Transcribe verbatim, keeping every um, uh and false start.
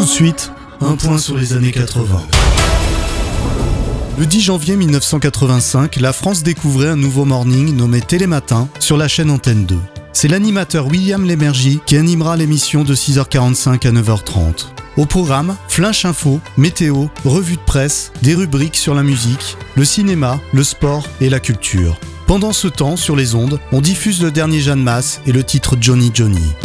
Tout de suite, un point sur les années quatre-vingts. Le dix janvier mille neuf cent quatre-vingt-cinq, la France découvrait un nouveau morning nommé Télématin sur la chaîne Antenne deux. C'est l'animateur William Lémergie qui animera l'émission de six heures quarante-cinq à neuf heures trente. Au programme, Flash Info, météo, revue de presse, des rubriques sur la musique, le cinéma, le sport et la culture. Pendant ce temps, sur les ondes, on diffuse le dernier Jeanne Masse et le titre Johnny Johnny.